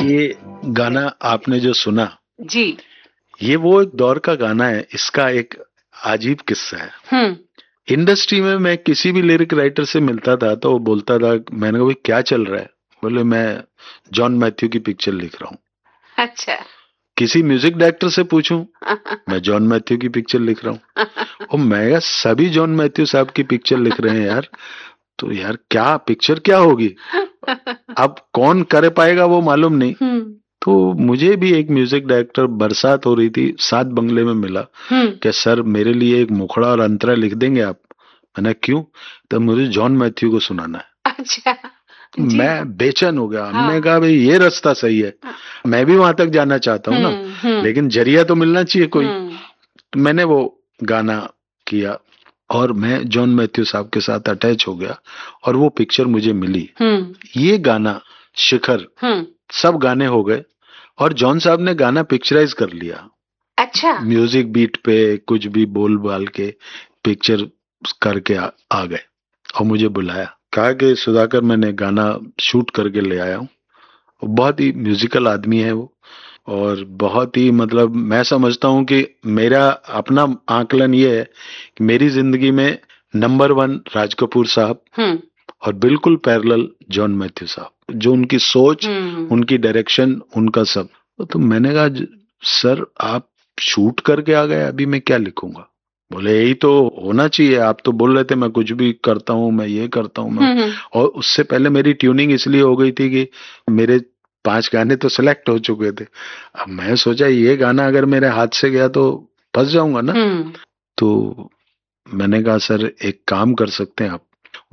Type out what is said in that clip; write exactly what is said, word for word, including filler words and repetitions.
ये गाना आपने जो सुना जी, ये वो एक दौर का गाना है। इसका एक अजीब किस्सा है। हम्म, इंडस्ट्री में मैं किसी भी लिरिक राइटर से मिलता था तो वो बोलता था, मैंने कहा भाई क्या चल रहा है? बोले मैं जॉन मैथ्यू की पिक्चर लिख रहा हूँ। अच्छा। किसी म्यूजिक डायरेक्टर से पूछूं, मैं जॉन मैथ्यू की पिक्चर लिख रहा हूँ। और मैं कहा, सभी जॉन मैथ्यू साहब की पिक्चर लिख रहे हैं यार, तो यार क्या पिक्चर क्या होगी? अब कौन कर पाएगा वो मालूम नहीं। हम्म, तो मुझे भी एक म्यूजिक डायरेक्टर, बरसात हो रही थी, सात बंगले में मिला हम्म, कि सर मेरे लिए एक मुखड़ा और अंतरा लिख देंगे आप? मैंने क्यों? तो मुझे जॉन मैथ्यू को सुनाना है। अच्छा, तो जी, मैं बेचैन हो गया। हमने हाँ, कहा भाई ये रास्ता सही है, मैं भी वहां तक जाना चाहता हूँ ना, हम्म, हम्म, लेकिन जरिया तो मिलना चाहिए कोई। हम्म, तो मैंने वो गाना किया और मैं जॉन मैथ्यू साहब के साथ अटैच हो गया और वो पिक्चर मुझे मिली। हम्म, ये गाना शिखर हम्म, सब गाने हो गए और जॉन साहब ने गाना पिक्चराइज कर लिया। अच्छा, म्यूजिक बीट पे कुछ भी बोल बाल के पिक्चर करके आ, आ गए और मुझे बुलाया, कहा कि सुधाकर मैंने गाना शूट करके ले आया हूँ। बहुत ही म्यूजिकल आदमी है वो और बहुत ही, मतलब मैं समझता हूँ कि मेरा अपना आकलन ये है कि मेरी जिंदगी में नंबर वन राज कपूर साहब हम्म, और बिल्कुल पैरेलल जॉन मैथ्यू साहब, जो उनकी सोच, हम्म, उनकी डायरेक्शन, उनका सब। तो मैंने कहा "ज- सर आप शूट करके आ गए, अभी मैं क्या लिखूंगा?" बोले यही तो होना चाहिए, आप तो बोल रहे थे मैं कुछ भी करता हूँ, मैं ये करता हूँ मैं। हम्म, और उससे पहले मेरी ट्यूनिंग इसलिए हो गई थी कि मेरे पांच गाने तो सिलेक्ट हो चुके थे। अब मैं सोचा ये गाना अगर मेरे हाथ से गया तो फंस जाऊंगा ना। हम्म, तो मैंने कहा सर एक काम कर सकते हैं आप,